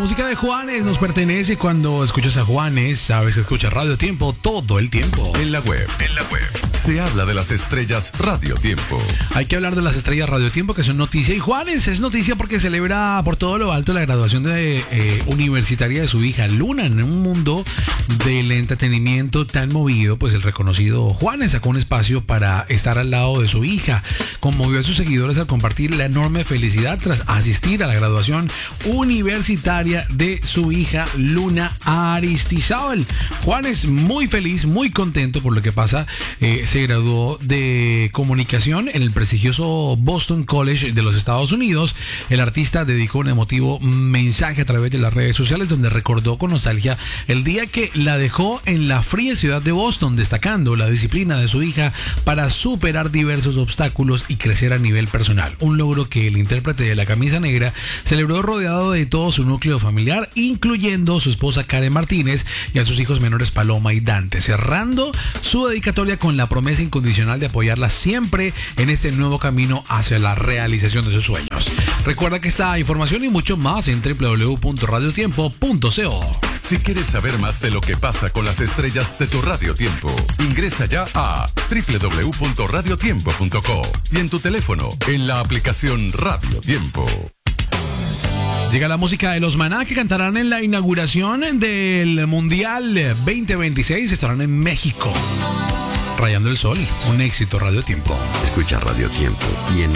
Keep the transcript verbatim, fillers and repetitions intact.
música de Juanes nos pertenece. Cuando escuchas a Juanes, sabes que escuchas Radio Tiempo todo el tiempo. En la web, en la web, se habla de las estrellas Radio Tiempo. Hay que hablar de las estrellas Radio Tiempo, que son noticia. Y Juanes es noticia porque celebra por todo lo alto la graduación de eh, universitaria de su hija Luna. En un mundo del entretenimiento tan movido, pues el reconocido Juanes sacó un espacio para estar al lado de su hija. Conmovió a sus seguidores al compartir la enorme felicidad tras asistir a la graduación universitaria de su hija Luna Aristizábal. Juanes muy feliz, muy contento por lo que pasa. Eh, se graduó de comunicación en el prestigioso Boston College de los Estados Unidos. El artista dedicó un emotivo mensaje a través de las redes sociales donde recordó con nostalgia el día que la dejó en la fría ciudad de Boston, destacando la disciplina de su hija para superar diversos obstáculos y crecer a nivel personal. Un logro que el intérprete de la camisa negra celebró rodeado de todo su núcleo familiar, incluyendo su esposa Karen Martínez y a sus hijos menores Paloma y Dante, cerrando su dedicatoria con la promesa incondicional de apoyarla siempre en este nuevo camino hacia la realización de sus sueños. Recuerda que esta información y mucho más en doble u doble u doble u punto radio tiempo punto co. Si quieres saber más de lo que pasa con las estrellas de tu Radio Tiempo, ingresa ya a doble u doble u doble u punto radio tiempo punto co y en tu teléfono, en la aplicación Radio Tiempo. Llega la música de los Maná, que cantarán en la inauguración del Mundial veinte veintiséis. Estarán en México. Rayando el Sol, un éxito Radio Tiempo. Escucha Radio Tiempo y en